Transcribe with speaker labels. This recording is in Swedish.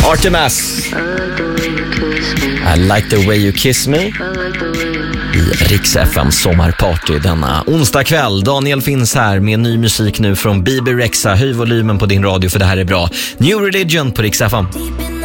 Speaker 1: Artemis, I like the way you kiss me. I Rix FM sommarparty denna onsdag kväll. Daniel finns här med ny musik nu från Bibi Rexha. Höj volymen på din radio för det här är bra. New Religion på Rix FM.